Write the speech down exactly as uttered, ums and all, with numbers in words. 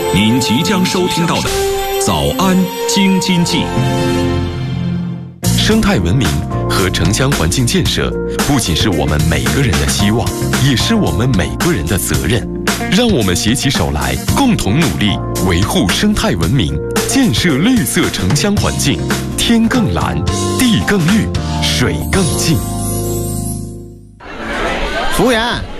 您即将收听到的早安京津冀。 生态文明和城乡环境建设不仅是我们每个人的希望，也是我们每个人的责任。让我们携起手来，共同努力维护生态文明，建设绿色城乡环境，天更蓝，地更绿，水更净。 服务员。